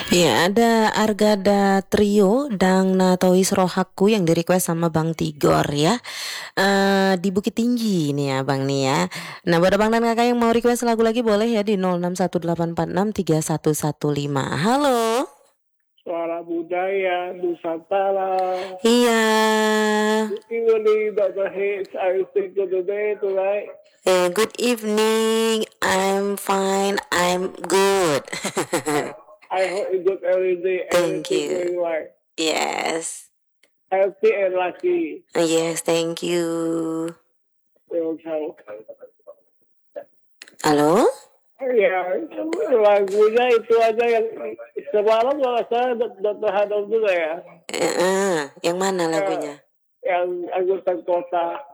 Ya, ada Argada Trio dan Natois Rohaku yang di-request sama Bang Tigor ya. Di Bukit Tinggi nih ya Bang nih ya. Nah, buat abang dan kakak yang mau request lagu lagi boleh ya di 0618463115. Halo. Suara Budaya Nusantara. Iya. Good evening, Dr. Hicks. Are you still good today, tonight? Good evening. I'm fine. I'm good. I hope you good every day. Thank Everything going you. right. Yes. Healthy and lucky. Yes, thank you. Welcome. Halo? Ya, lagunya itu aja yang semalam kalau saya Dr. Hadam juga ya. Yang mana lagunya? Yang Angkutan Kota.